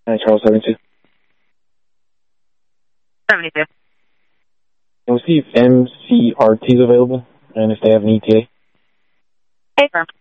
Charles 72. 72. Can we see if MCRT is available and if they have an ETA? Hey, firm.